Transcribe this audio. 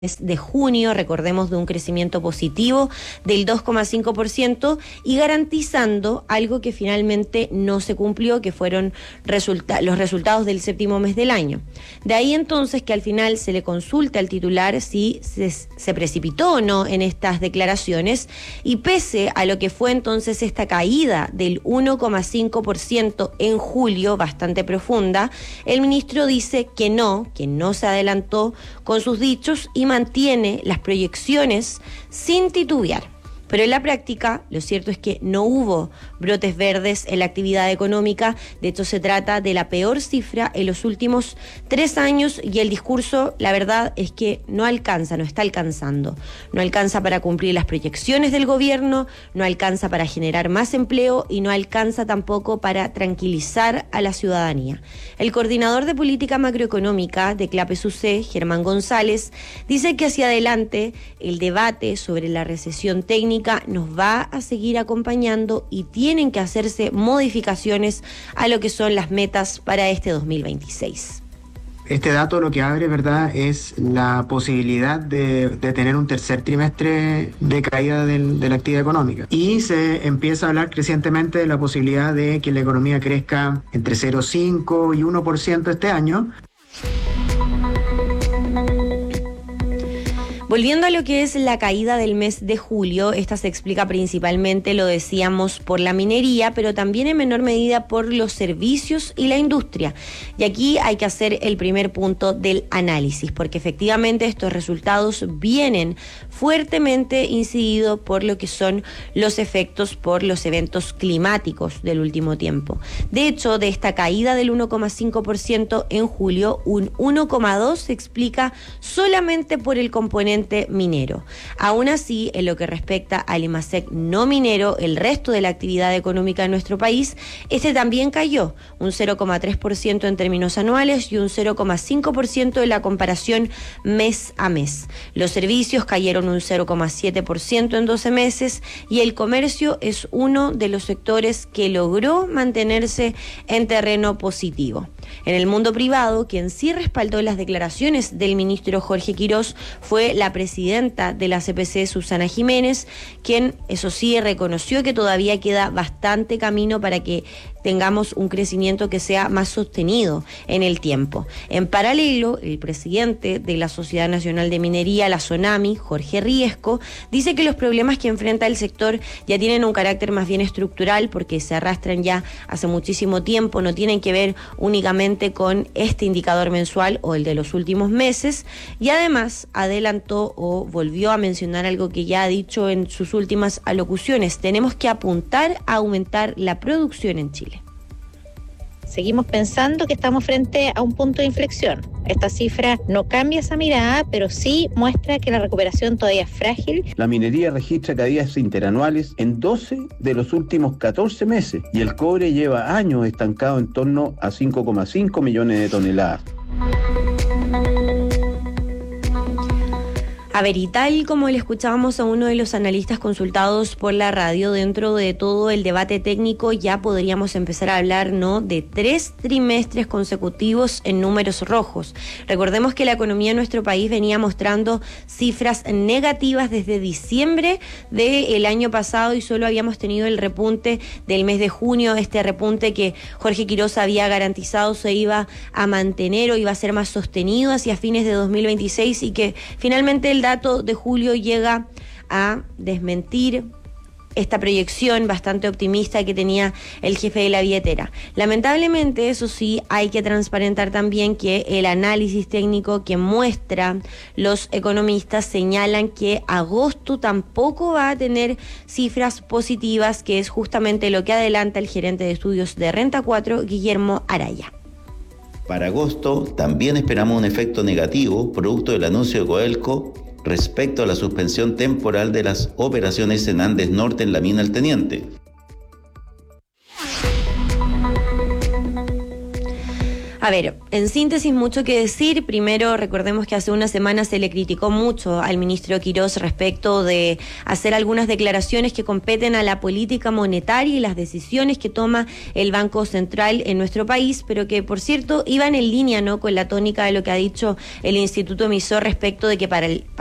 de junio, recordemos, de un crecimiento positivo del 2,5% y garantizando algo que finalmente no se cumplió, que fueron los resultados del séptimo mes del año. De ahí entonces que al final se le consulta al titular si se precipitó o no en estas declaraciones, y pese a lo que fue entonces esta caída del 1,5% en julio, bastante profunda, el ministro dice que no se adelantó con sus dichos y mantiene las proyecciones sin titubear. Pero en la práctica, lo cierto es que no hubo brotes verdes en la actividad económica. De hecho, se trata de la peor cifra en los últimos 3 años y el discurso, la verdad, es que no está alcanzando. No alcanza para cumplir las proyecciones del gobierno, no alcanza para generar más empleo y no alcanza tampoco para tranquilizar a la ciudadanía. El coordinador de política macroeconómica de CLAPES-UC, Germán González, dice que hacia adelante el debate sobre la recesión técnica nos va a seguir acompañando y tienen que hacerse modificaciones a lo que son las metas para este 2026. Este dato lo que abre, ¿verdad?, es la posibilidad de tener un tercer trimestre de caída de la actividad económica. Y se empieza a hablar crecientemente de la posibilidad de que la economía crezca entre 0,5 y 1% este año. Volviendo a lo que es la caída del mes de julio, esta se explica principalmente, lo decíamos, por la minería, pero también en menor medida por los servicios y la industria. Y aquí hay que hacer el primer punto del análisis, porque efectivamente estos resultados vienen fuertemente incididos por lo que son los efectos por los eventos climáticos del último tiempo. De hecho, de esta caída del 1,5% en julio, un 1,2% se explica solamente por el componente minero. Aún así, en lo que respecta al IMASEC no minero, el resto de la actividad económica en nuestro país, este también cayó un 0,3% en términos anuales y un 0,5% en la comparación mes a mes. Los servicios cayeron un 0,7% en 12 meses y el comercio es uno de los sectores que logró mantenerse en terreno positivo. En el mundo privado, quien sí respaldó las declaraciones del ministro Jorge Quirós fue la presidenta de la CPC, Susana Jiménez, quien, eso sí, reconoció que todavía queda bastante camino para que tengamos un crecimiento que sea más sostenido en el tiempo. En paralelo, el presidente de la Sociedad Nacional de Minería, la SONAMI, Jorge Riesco, dice que los problemas que enfrenta el sector ya tienen un carácter más bien estructural porque se arrastran ya hace muchísimo tiempo, no tienen que ver únicamente con este indicador mensual o el de los últimos meses, y además adelantó o volvió a mencionar algo que ya ha dicho en sus últimas alocuciones: tenemos que apuntar a aumentar la producción en Chile. Seguimos pensando que estamos frente a un punto de inflexión. Esta cifra no cambia esa mirada, pero sí muestra que la recuperación todavía es frágil. La minería registra caídas interanuales en 12 de los últimos 14 meses y el cobre lleva años estancado en torno a 5,5 millones de toneladas. A ver, y tal como le escuchábamos a uno de los analistas consultados por la radio, dentro de todo el debate técnico ya podríamos empezar a hablar, ¿no?, de 3 trimestres consecutivos en números rojos. Recordemos que la economía de nuestro país venía mostrando cifras negativas desde diciembre del año pasado y solo habíamos tenido el repunte del mes de junio, este repunte que Jorge Quirós había garantizado se iba a mantener o iba a ser más sostenido hacia fines de 2026 y que finalmente el dato de julio llega a desmentir esta proyección bastante optimista que tenía el jefe de la billetera. Lamentablemente, eso sí, hay que transparentar también que el análisis técnico que muestra los economistas señalan que agosto tampoco va a tener cifras positivas, que es justamente lo que adelanta el gerente de estudios de Renta 4, Guillermo Araya. Para agosto también esperamos un efecto negativo producto del anuncio de Codelco respecto a la suspensión temporal de las operaciones en Andes Norte en la mina El Teniente. A ver, en síntesis, mucho que decir. Primero, recordemos que hace unas semanas se le criticó mucho al ministro Quirós respecto de hacer algunas declaraciones que competen a la política monetaria y las decisiones que toma el Banco Central en nuestro país, pero que, por cierto, iban en línea, ¿no?, con la tónica de lo que ha dicho el Instituto Emisor respecto de que para